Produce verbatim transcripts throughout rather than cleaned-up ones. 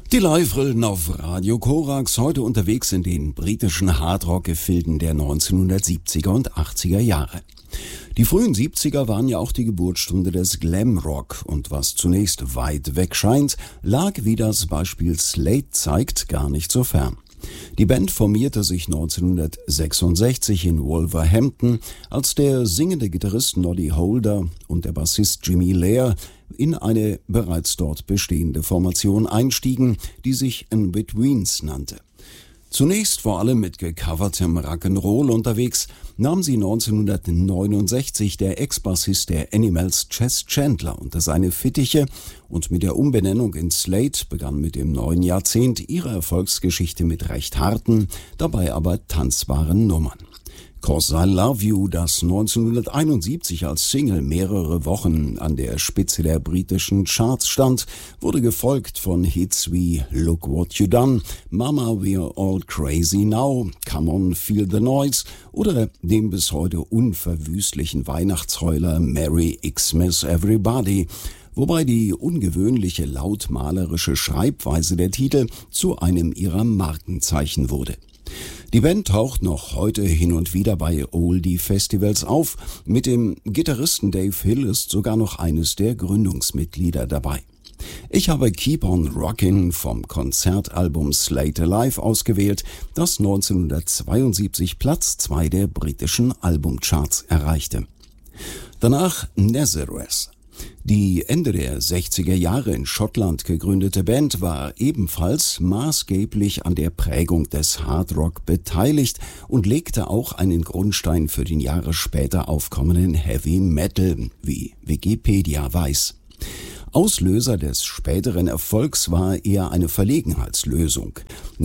Die Live-Rillen auf Radio Korax, heute unterwegs in den britischen Hardrock-Gefilden der neunzehnhundertsiebziger und achtziger Jahre. Die frühen siebziger waren ja auch die Geburtsstunde des Glamrock und was zunächst weit weg scheint, lag, wie das Beispiel Slade zeigt, gar nicht so fern. Die Band formierte sich neunzehnhundertsechsundsechzig in Wolverhampton, als der singende Gitarrist Noddy Holder und der Bassist Jimmy Lair in eine bereits dort bestehende Formation einstiegen, die sich In-Betweens nannte. Zunächst vor allem mit gecovertem Rock'n'Roll unterwegs, nahm sie neunzehnhundertneunundsechzig der Ex-Bassist der Animals Chess Chandler unter seine Fittiche und mit der Umbenennung in Slade begann mit dem neuen Jahrzehnt ihre Erfolgsgeschichte mit recht harten, dabei aber tanzbaren Nummern. "'Cause I Love You", das neunzehnhunderteinundsiebzig als Single mehrere Wochen an der Spitze der britischen Charts stand, wurde gefolgt von Hits wie "Look What You Done", "Mama We're All Crazy Now", "Come On Feel the Noise" oder dem bis heute unverwüstlichen Weihnachtsheuler "Merry Xmas Everybody", wobei die ungewöhnliche lautmalerische Schreibweise der Titel zu einem ihrer Markenzeichen wurde. Die Band taucht noch heute hin und wieder bei Oldie-Festivals auf. Mit dem Gitarristen Dave Hill ist sogar noch eines der Gründungsmitglieder dabei. Ich habe Keep on Rockin' vom Konzertalbum Slade Alive ausgewählt, das neunzehnhundertzweiundsiebzig Platz zwei der britischen Albumcharts erreichte. Danach Nazareth. Die Ende der sechziger Jahre in Schottland gegründete Band war ebenfalls maßgeblich an der Prägung des Hardrock beteiligt und legte auch einen Grundstein für den Jahre später aufkommenden Heavy Metal, wie Wikipedia weiß. Auslöser des späteren Erfolgs war eher eine Verlegenheitslösung.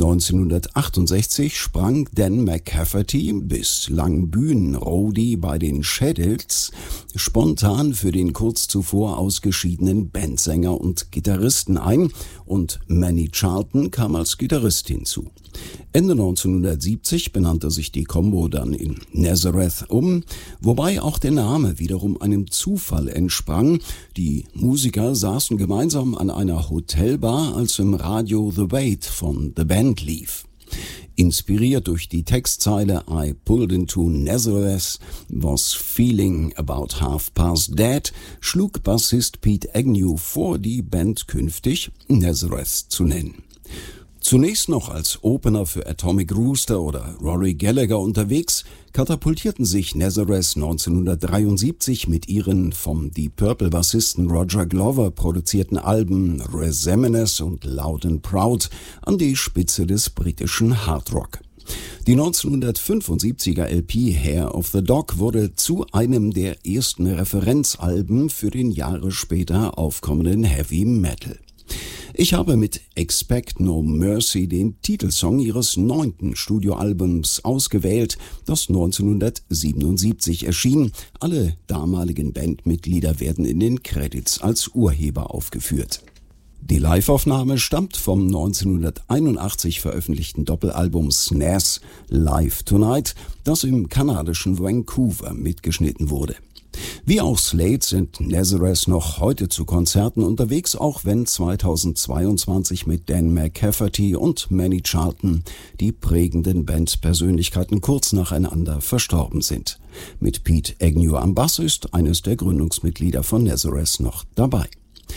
neunzehnhundertachtundsechzig sprang Dan McCafferty, bislang Bühnenroadie bei den Shadows, spontan für den kurz zuvor ausgeschiedenen Bandsänger und Gitarristen ein und Manny Charlton kam als Gitarrist hinzu. Ende neunzehnhundertsiebzig benannte sich die Combo dann in Nazareth um, wobei auch der Name wiederum einem Zufall entsprang. Die Musiker saßen gemeinsam an einer Hotelbar, als im Radio The Wait von The Band lief. Inspiriert durch die Textzeile "I pulled into Nazareth, was feeling about half past dead", schlug Bassist Pete Agnew vor, die Band künftig Nazareth zu nennen. Zunächst noch als Opener für Atomic Rooster oder Rory Gallagher unterwegs, katapultierten sich Nazareth neunzehnhundertdreiundsiebzig mit ihren vom Deep Purple-Bassisten Roger Glover produzierten Alben Resemines und Loud and Proud an die Spitze des britischen Hardrock. Die neunzehnhundertfünfundsiebziger L P Hair of the Dog wurde zu einem der ersten Referenzalben für den Jahre später aufkommenden Heavy Metal. Ich habe mit Expect No Mercy den Titelsong ihres neunten Studioalbums ausgewählt, das neunzehnhundertsiebenundsiebzig erschien. Alle damaligen Bandmitglieder werden in den Credits als Urheber aufgeführt. Die Liveaufnahme stammt vom neunzehnhunderteinundachtzig veröffentlichten Doppelalbum Snares Live Tonight, das im kanadischen Vancouver mitgeschnitten wurde. Wie auch Slade sind Nazareth noch heute zu Konzerten unterwegs, auch wenn zweitausendzweiundzwanzig mit Dan McCafferty und Manny Charlton die prägenden Bandpersönlichkeiten kurz nacheinander verstorben sind. Mit Pete Agnew am Bass ist eines der Gründungsmitglieder von Nazareth noch dabei.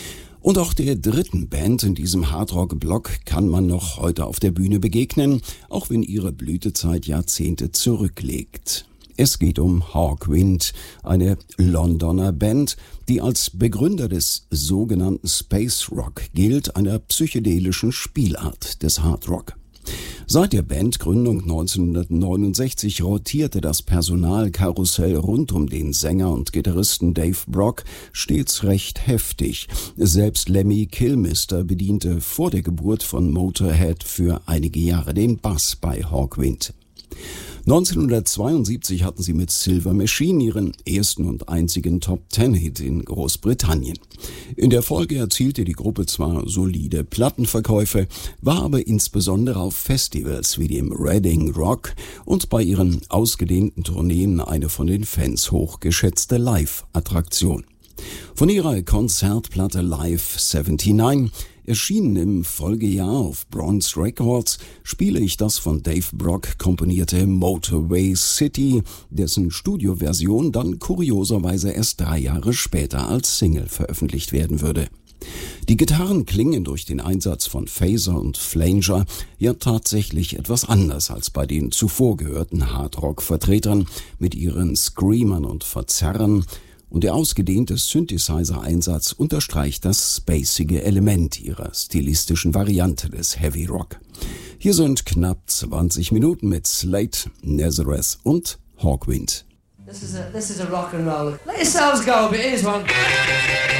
Und auch der dritten Band in diesem Hardrock-Block kann man noch heute auf der Bühne begegnen, auch wenn ihre Blütezeit Jahrzehnte zurückliegt. Es geht um Hawkwind, eine Londoner Band, die als Begründer des sogenannten Space Rock gilt, einer psychedelischen Spielart des Hardrock. Seit der Bandgründung neunzehnhundertneunundsechzig rotierte das Personalkarussell rund um den Sänger und Gitarristen Dave Brock stets recht heftig. Selbst Lemmy Kilmister bediente vor der Geburt von Motorhead für einige Jahre den Bass bei Hawkwind. neunzehnhundertzweiundsiebzig hatten sie mit Silver Machine ihren ersten und einzigen Top-Ten-Hit in Großbritannien. In der Folge erzielte die Gruppe zwar solide Plattenverkäufe, war aber insbesondere auf Festivals wie dem Reading Rock und bei ihren ausgedehnten Tourneen eine von den Fans hochgeschätzte Live-Attraktion. Von ihrer Konzertplatte Live neunundsiebzig Erschienen im Folgejahr auf Bronze Records, spiele ich das von Dave Brock komponierte Motorway City, dessen Studioversion dann kurioserweise erst drei Jahre später als Single veröffentlicht werden würde. Die Gitarren klingen durch den Einsatz von Phaser und Flanger ja tatsächlich etwas anders als bei den zuvor gehörten Hardrock-Vertretern mit ihren Screamern und Verzerrern, und der ausgedehnte Synthesizer-Einsatz unterstreicht das spacige Element ihrer stilistischen Variante des Heavy Rock. Hier sind knapp zwanzig Minuten mit Slate, Nazareth und Hawkwind. This is a, this is a rock and roll. Let yourselves go, but here's one.